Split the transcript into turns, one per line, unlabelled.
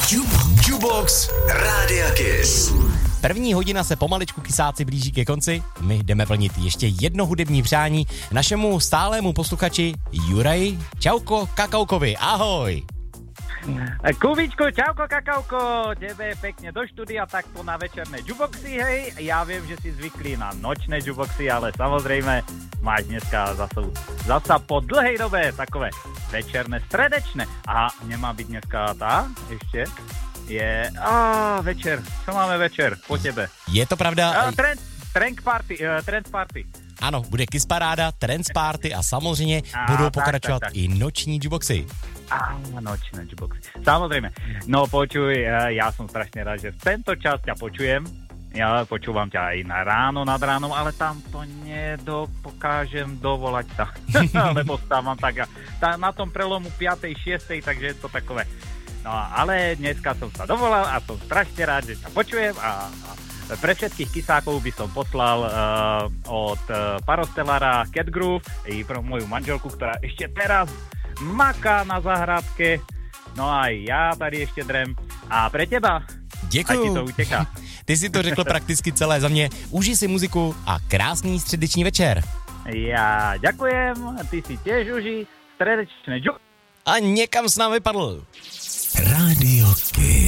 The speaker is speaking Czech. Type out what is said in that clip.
Jubox Rádia Kiss.
První hodina se pomaličku kysáci blíží ke konci. My jdeme plnit ještě jedno hudební přání našemu stálému posluchači Juraji Čauko Kakaukovi. Ahoj!
Kubičku, čauko kakauko, tebe pekne do štúdia takto na večerné juboxy, hej. Ja viem, že si zvyklý na nočné juboxy, ale samozrejme máš dneska zasa po dlhej dobe takové večerné, stredečné. A nemá byť dneska tá ešte? Je večer. Čo máme večer po tebe?
Je to pravda?
Trend party.
Ano, bude Kiss Paráda, Trends Party a samozřejmě budou pokračovat
tak.
i noční juboxy.
Nočné juboxy. Samozrejme. No počuj, ja som strašne rád, že v tento čas ťa počujem. Ja počúvam ťa aj na ráno, nad ránom, ale tam to nedokážem dovolať sa. Lebo stávam tak na tom prelomu 5. 6. takže je to takové. No ale dneska som sa dovolal a som strašne rád, že ťa počujem a pre všetkých kysákov by som poslal od Parostellara Cat Groove i pro moju manželku, ktorá ešte teraz maká na zahradke. No aj ja tady ešte drem. A pre teba?
Děkuju.
A ti to uteká.
Ty si to řekl prakticky celé za mě. Užij si muziku a krásný středeční večer.
Ja ďakujem, ty si tiež uži stredečné
A někam s námi padl.
Rádio Kiss.